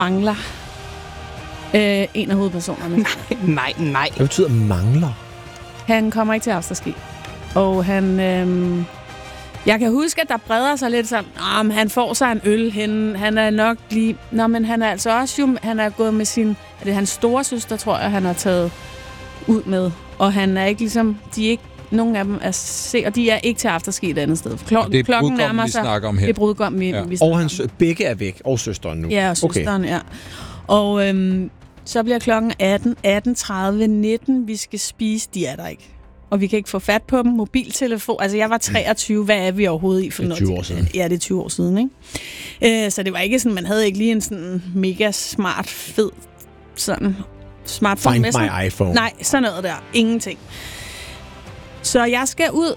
mangler en af hovedpersonerne. Nej. Hvad betyder mangler? Han kommer ikke til afterski. Og han... jeg kan huske, at der breder sig lidt sådan, han får sig en øl hen. Han er nok lige... Nå, men han er altså også jo... Han er gået med sin... Er det hans store søster, tror jeg, han har taget ud med. Og han er ikke ligesom... De er ikke... Nogle af dem er se, og de er ikke til afterski et andet sted. Klokken nærmer sig. Det er brudgom, vi snakker om. Og hans begge er væk. Og søsteren nu. Ja, og søsteren, ja. Og så bliver klokken 18:30, 19. Vi skal spise. De er der ikke. Og vi kan ikke få fat på dem. Mobiltelefon. Altså, jeg var 23. Hvad er vi overhovedet i for noget? 20 år siden. Ja, det er 20 år siden, ikke? Så det var ikke sådan, man havde ikke lige en sådan mega smart, fed sådan smartphone Find med sig. my iPhone. Nej, sådan noget der. Ingenting. Så jeg skal ud,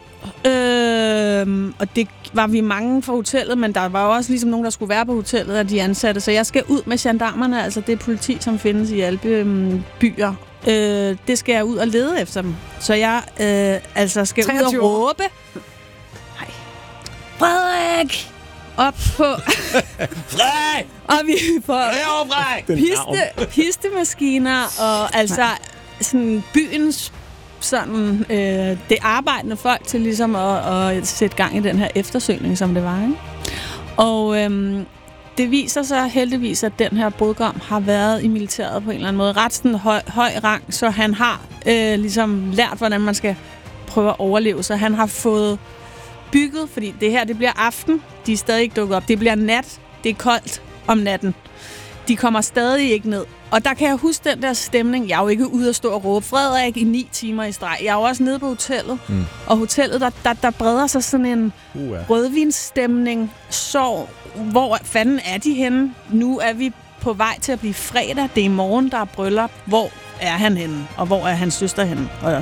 og det var vi mange fra hotellet, men der var jo også ligesom nogen, der skulle være på hotellet af de ansatte. Så jeg skal ud med gendarmerne, altså det politi, som findes i alle byer. Det skal jeg ud og lede efter dem. Så jeg skal 23. ud og råbe. Hej. Frederik! Op på... Frederik! Og vi får pistemaskiner og altså sådan byens sådan det arbejdende folk til ligesom at sætte gang i den her eftersøgning, som det var, ikke? Og det viser sig heldigvis, at den her brudgom har været i militæret på en eller anden måde. Ret sådan høj rang, så han har ligesom lært, hvordan man skal prøve at overleve. Så han har fået bygget, fordi det her, det bliver aften. De er stadig ikke dukket op. Det bliver nat. Det er koldt om natten. De kommer stadig ikke ned. Og der kan jeg huske den der stemning. Jeg er jo ikke ude at stå og råbe Frederik i 9 timer i streg. Jeg er jo også nede på hotellet. Og hotellet, der breder sig sådan en rødvinsstemning. Så hvor fanden er de henne? Nu er vi på vej til at blive fredag. Det er i morgen, der er bryllup. Hvor er han henne? Og hvor er hans søster henne? Og,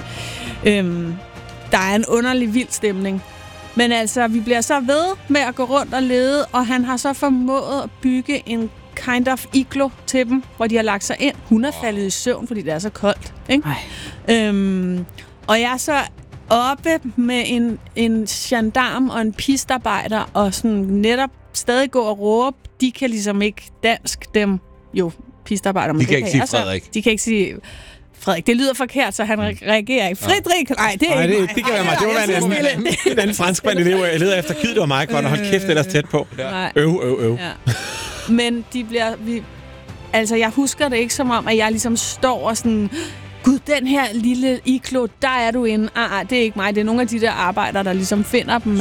der er en underlig vild stemning. Men altså, vi bliver så ved med at gå rundt og lede, og han har så formået at bygge en kind of iglo til dem, hvor de har lagt sig ind. Hun er faldet i søvn, fordi det er så koldt. Ikke? Og jeg er så oppe med en gendarm og en pistarbejder, og sådan netop stadig gå og råbe. De kan ligesom ikke dansk, dem jo pistarbejder. De kan ikke sige Frederik. De kan ikke sige Frederik. Det lyder forkert, så han reagerer ikke. Frederik! Nej, det er ikke mig. Det kan være mig. Det var en anden franskmand elev. Jeg leder efter Gid, det var mig. Godt, hold kæft, ellers tæt på. Øv. Ja. Men de bliver... Altså, jeg husker det ikke som om, at jeg ligesom står og sådan... Gud, den her lille iglo, der er du inde. Det er ikke mig. Det er nogle af de der arbejdere, der ligesom finder dem,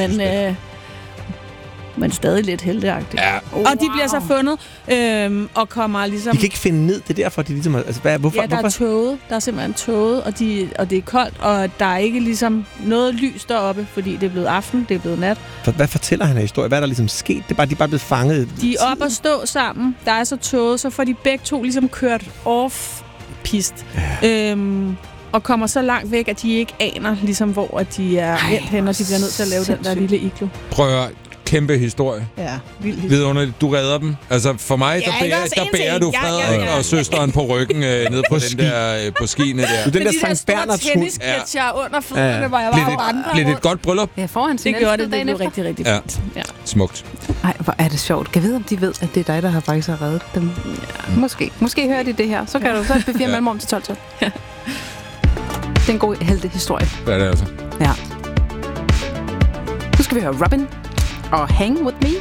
men stadig lidt heldigagtigt. Ja. Og de bliver så fundet, og kommer ligesom... De kan ikke finde ned, det er derfor, de ligesom... Altså, hvorfor? Ja, der er tåget. Der er simpelthen tåget, og det er koldt, og der er ikke ligesom noget lys deroppe, fordi det er blevet aften, det er blevet nat. Hvad fortæller han af historie? Hvad er der ligesom sket? De er bare blevet fanget. De er op og stå sammen. Der er så tåget, så får de begge to ligesom kørt off-pist. Ja. Og kommer så langt væk, at de ikke aner, ligesom, hvor de er endt hen, og de bliver nødt til at lave den der lille iglo. Prøv at kæmpe historie. Ja, vild historie. Vidunderligt. Du redder dem. Altså, for mig, der bærer du Frederik og søsteren på ryggen ned på den der, på skiene der. Den der Sankt Bernhards hund. Tennisketcher under fødderne, hvor jeg var på andre. Blev det et godt bryllup? Ja, foran det gjorde det. Det blev rigtig, rigtig fint. Ja. Smukt. Ej, hvor er det sjovt. Kan jeg vide, om de ved, at det er dig, der har faktisk reddet dem? Ja. Måske hører de det her. Så kan du så befire mellem om til 12. Ja. Det er en god heltehistorie. Det er det altså. Ja. Nu skal vi høre Robin og Hang With Me.